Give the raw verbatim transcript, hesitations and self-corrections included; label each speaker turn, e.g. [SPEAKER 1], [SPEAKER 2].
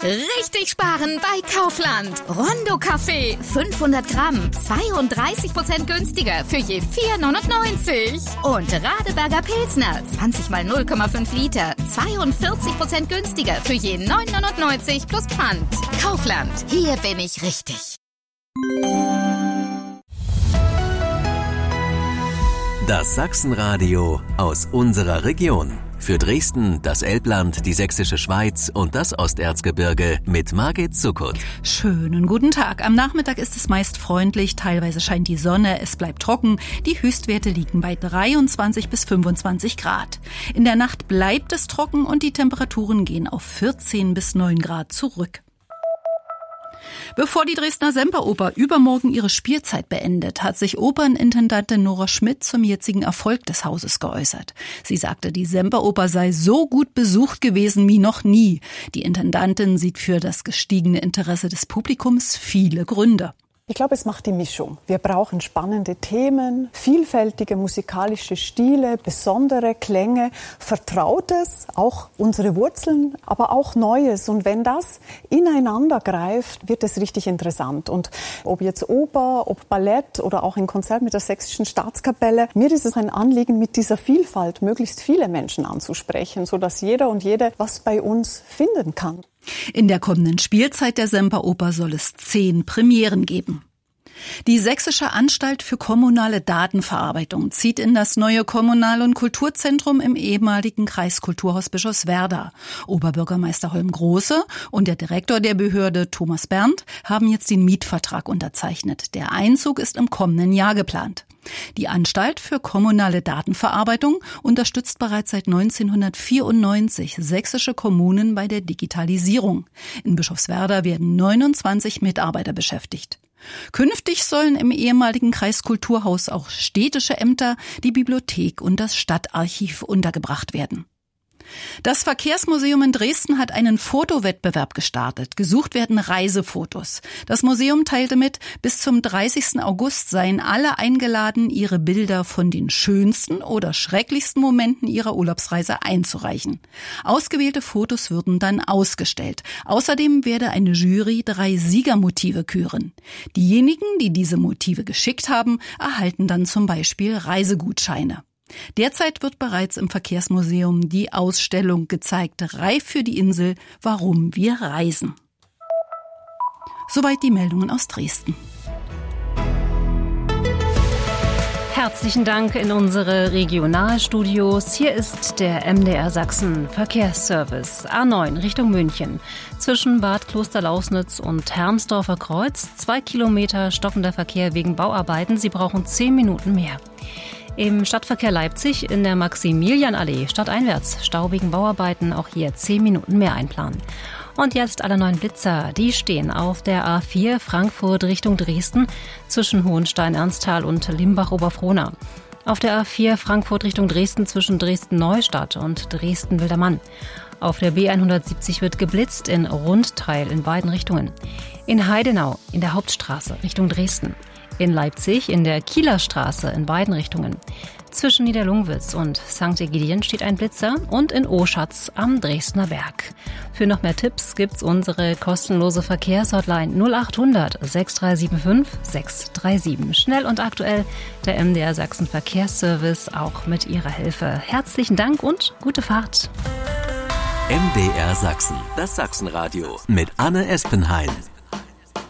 [SPEAKER 1] Richtig sparen bei Kaufland. Rondo Kaffee, fünfhundert Gramm, zweiunddreißig Prozent günstiger für je vier neunundneunzig. Und Radeberger Pilsner, zwanzig mal null Komma fünf Liter, zweiundvierzig Prozent günstiger für je neun neunundneunzig plus Pfand. Kaufland, hier bin ich richtig.
[SPEAKER 2] Das Sachsenradio aus unserer Region. Für Dresden, das Elbland, die Sächsische Schweiz und das Osterzgebirge mit Margit Zuckert.
[SPEAKER 3] Schönen guten Tag. Am Nachmittag ist es meist freundlich, teilweise scheint die Sonne, es bleibt trocken. Die Höchstwerte liegen bei dreiundzwanzig bis fünfundzwanzig Grad. In der Nacht bleibt es trocken und die Temperaturen gehen auf vierzehn bis neun Grad zurück. Bevor die Dresdner Semperoper übermorgen ihre Spielzeit beendet, hat sich Opernintendantin Nora Schmidt zum jetzigen Erfolg des Hauses geäußert. Sie sagte, die Semperoper sei so gut besucht gewesen wie noch nie. Die Intendantin sieht für das gestiegene Interesse des Publikums viele Gründe.
[SPEAKER 4] Ich glaube, es macht die Mischung. Wir brauchen spannende Themen, vielfältige musikalische Stile, besondere Klänge, Vertrautes, auch unsere Wurzeln, aber auch Neues. Und wenn das ineinander greift, wird es richtig interessant. Und ob jetzt Oper, ob Ballett oder auch ein Konzert mit der Sächsischen Staatskapelle, mir ist es ein Anliegen, mit dieser Vielfalt möglichst viele Menschen anzusprechen, sodass jeder und jede was bei uns finden kann.
[SPEAKER 3] In der kommenden Spielzeit der Semperoper soll es zehn Premieren geben. Die Sächsische Anstalt für kommunale Datenverarbeitung zieht in das neue Kommunal- und Kulturzentrum im ehemaligen Kreiskulturhaus Bischofswerda. Oberbürgermeister Holm Große und der Direktor der Behörde Thomas Berndt haben jetzt den Mietvertrag unterzeichnet. Der Einzug ist im kommenden Jahr geplant. Die Anstalt für kommunale Datenverarbeitung unterstützt bereits seit neunzehnhundertvierundneunzig sächsische Kommunen bei der Digitalisierung. In Bischofswerda werden neunundzwanzig Mitarbeiter beschäftigt. Künftig sollen im ehemaligen Kreiskulturhaus auch städtische Ämter, die Bibliothek und das Stadtarchiv untergebracht werden. Das Verkehrsmuseum in Dresden hat einen Fotowettbewerb gestartet. Gesucht werden Reisefotos. Das Museum teilte mit, bis zum dreißigsten August seien alle eingeladen, ihre Bilder von den schönsten oder schrecklichsten Momenten ihrer Urlaubsreise einzureichen. Ausgewählte Fotos würden dann ausgestellt. Außerdem werde eine Jury drei Siegermotive küren. Diejenigen, die diese Motive geschickt haben, erhalten dann zum Beispiel Reisegutscheine. Derzeit wird bereits im Verkehrsmuseum die Ausstellung gezeigt, reif für die Insel, warum wir reisen. Soweit die Meldungen aus Dresden.
[SPEAKER 5] Herzlichen Dank in unsere Regionalstudios. Hier ist der M D R Sachsen Verkehrsservice A neun Richtung München. Zwischen Bad Klosterlausnitz und Hermsdorfer Kreuz. Zwei Kilometer stockender Verkehr wegen Bauarbeiten. Sie brauchen zehn Minuten mehr. Im Stadtverkehr Leipzig in der Maximilianallee stadteinwärts Stau wegen Bauarbeiten, auch hier zehn Minuten mehr einplanen. Und jetzt alle neuen Blitzer, die stehen auf der A vier Frankfurt Richtung Dresden zwischen Hohenstein-Ernsthal und Limbach-Oberfrohna. Auf der A vier Frankfurt Richtung Dresden zwischen Dresden-Neustadt und Dresden-Wildermann. Auf der B hundertsiebzig wird geblitzt in Rundteil in beiden Richtungen. In Heidenau in der Hauptstraße Richtung Dresden. In Leipzig in der Kieler Straße in beiden Richtungen. Zwischen Niederlungwitz und Sankt Egidien steht ein Blitzer und in Oschatz am Dresdner Berg. Für noch mehr Tipps gibt's unsere kostenlose Verkehrshotline null achthundert sechs drei sieben fünf sechs drei sieben. Schnell und aktuell der M D R Sachsen Verkehrsservice, auch mit Ihrer Hilfe. Herzlichen Dank und gute Fahrt.
[SPEAKER 2] M D R Sachsen, das Sachsenradio mit Anne Espenhain.